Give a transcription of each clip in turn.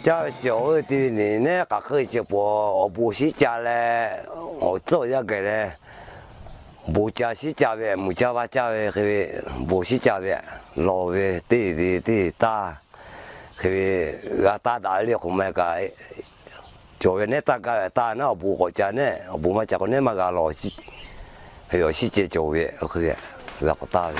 家小的人呢，个可以就我不是家嘞，我做一个嘞，不家是家的，没家话家的，个不是家的，老的对大，个大的后面个。就原来大家大那不好家呢，不嘛家个呢嘛个老是，还有细节就业，去那个大的。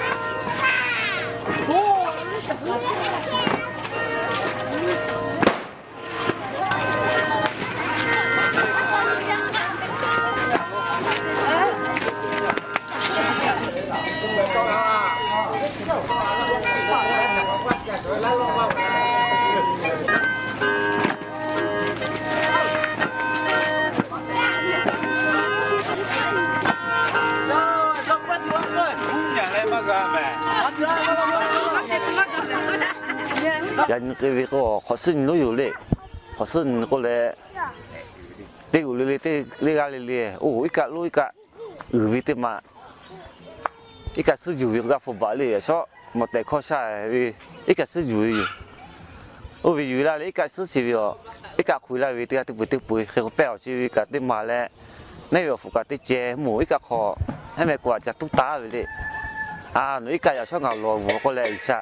人cái việc của họ sinh nó nhiều lệ, họ sinh có lẽ tiêu lệ tiêu lệ ga lệ, ít cả lối cả, vì thế mà ít cả sử dụng việc gặp phục vụ lệ, số một đại khó sai vì ít cả sử dụng, vì dù là ít cả sử dụng ít cả khui là vì tiêu bùi khi có bèo chỉ vì cả tiêu mà lẽ nay việc phục cả tiêu chế mù ít cả khó, hay mẹ quả chặt tút tá vậy đấy, nó ít cả giờ số ngào lò vừa có lẽ ít sao.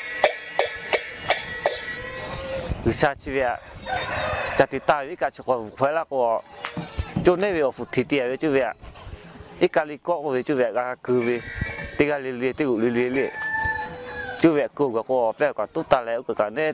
Sa chi vậy, chặt thì tao ít cả chục phải là của chỗ này về phục thịt tiệt với chú vậy, ít cả li cọ với chú vậy cả cứ về, tí cả li tiêu li chú vậy cứ có bé cả tốt ta lại cái này